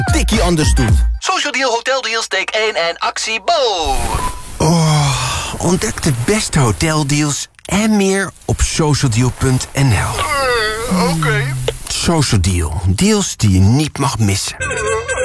Dikkie anders doet. Social Deal, Hotel Deals, take 1 en actie Bo. Ontdek de beste hoteldeals en meer op socialdeal.nl. Oké. Social Deal. Deals die je niet mag missen.